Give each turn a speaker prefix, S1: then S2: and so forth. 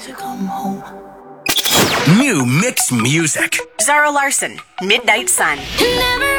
S1: to come home.
S2: New mix music.
S3: Zara Larson, Midnight Sun.
S1: Never